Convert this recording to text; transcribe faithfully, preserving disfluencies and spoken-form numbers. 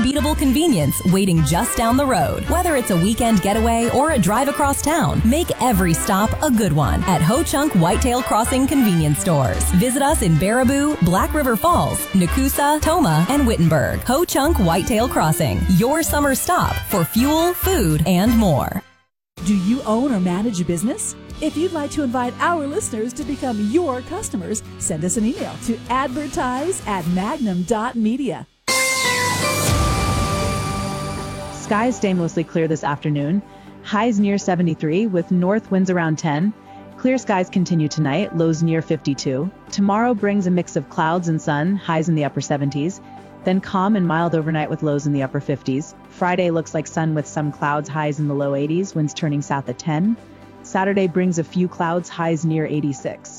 unbeatable convenience waiting just down the road. Whether it's a weekend getaway or a drive across town, make every stop a good one at Ho-Chunk Whitetail Crossing Convenience Stores. Visit us in Baraboo, Black River Falls, Nakusa, Toma, and Wittenberg. Ho-Chunk Whitetail Crossing, your summer stop for fuel, food, and more. Do you own or manage a business? If you'd like to invite our listeners to become your customers, send us an email to advertise at magnum dot media. Skies stay mostly clear this afternoon. Highs near seventy-three with north winds around ten. Clear skies continue tonight, lows near fifty-two. Tomorrow brings a mix of clouds and sun, highs in the upper seventies. Then calm and mild overnight with lows in the upper fifties. Friday looks like sun with some clouds, highs in the low eighties, winds turning south at ten. Saturday brings a few clouds, highs near eighty-six.